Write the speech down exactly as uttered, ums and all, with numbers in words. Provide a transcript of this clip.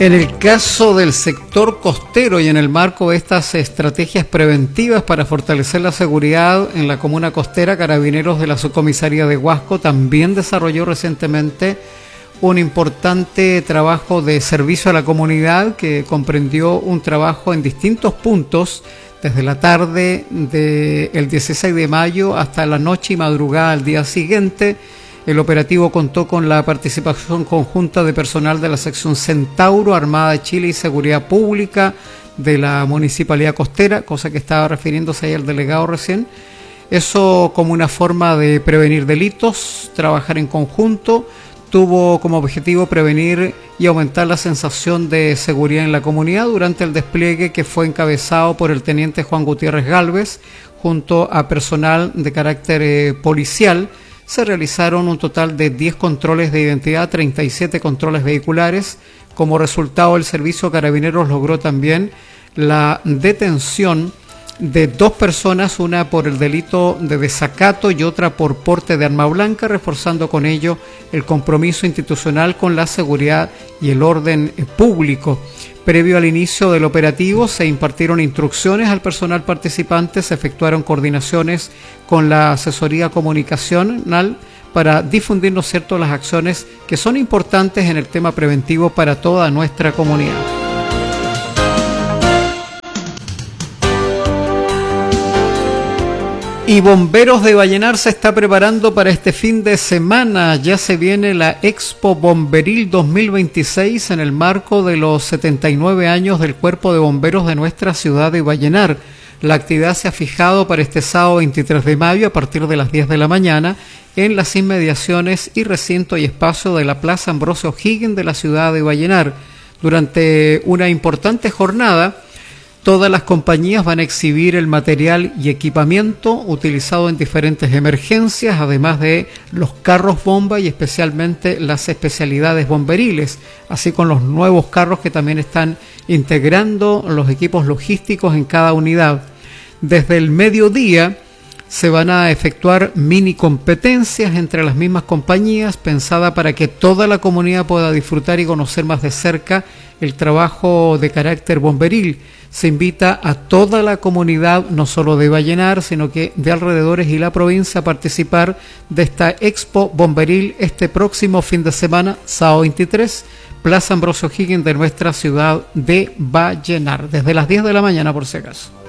En el caso del sector costero y en el marco de estas estrategias preventivas para fortalecer la seguridad en la comuna costera, Carabineros de la Subcomisaría de Huasco también desarrolló recientemente un importante trabajo de servicio a la comunidad que comprendió un trabajo en distintos puntos desde la tarde del dieciséis de mayo hasta la noche y madrugada al día siguiente. El operativo contó con la participación conjunta de personal de la sección Centauro, Armada de Chile y Seguridad Pública de la Municipalidad Costera, cosa que estaba refiriéndose ahí el delegado recién. Eso como una forma de prevenir delitos, trabajar en conjunto. Tuvo como objetivo prevenir y aumentar la sensación de seguridad en la comunidad durante el despliegue que fue encabezado por el teniente Juan Gutiérrez Gálvez junto a personal de carácter eh, policial. Se realizaron un total de diez controles de identidad, treinta y siete controles vehiculares. Como resultado, el servicio Carabineros logró también la detención de dos personas, una por el delito de desacato y otra por porte de arma blanca, reforzando con ello el compromiso institucional con la seguridad y el orden público. Previo al inicio del operativo se impartieron instrucciones al personal participante, se efectuaron coordinaciones con la asesoría comunicacional para difundir, ¿no es cierto?, las acciones que son importantes en el tema preventivo para toda nuestra comunidad. Y Bomberos de Vallenar se está preparando para este fin de semana. Ya se viene la Expo Bomberil dos mil veintiséis en el marco de los setenta y nueve años del Cuerpo de Bomberos de nuestra ciudad de Vallenar. La actividad se ha fijado para este sábado veintitrés de mayo a partir de las diez de la mañana en las inmediaciones y recinto y espacio de la Plaza Ambrosio O'Higgins de la ciudad de Vallenar. Durante una importante jornada, todas las compañías van a exhibir el material y equipamiento utilizado en diferentes emergencias, además de los carros bomba y especialmente las especialidades bomberiles, así con los nuevos carros que también están integrando los equipos logísticos en cada unidad. Desde el mediodía se van a efectuar mini competencias entre las mismas compañías, pensada para que toda la comunidad pueda disfrutar y conocer más de cerca el trabajo de carácter bomberil. Se invita a toda la comunidad, no solo de Vallenar, sino que de alrededores y la provincia, a participar de esta Expo Bomberil este próximo fin de semana, sábado veintitrés, Plaza Ambrosio O'Higgins de nuestra ciudad de Vallenar, desde las diez de la mañana por si acaso.